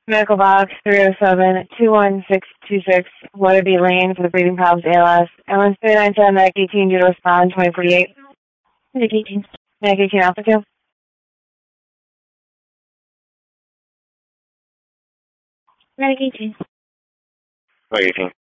Medical box 307-21626, Weatherby Lane for the breathing problems ALS. Ambulance 397, Medic 18 due to respond 2048. Medic 18. Medic 18 Alpha 2. Medic 18. Medic 18.